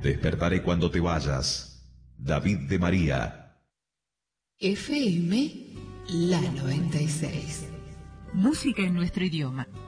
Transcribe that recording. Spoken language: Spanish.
Despertaré cuando te vayas. David de María. FM La 96. Música en nuestro idioma.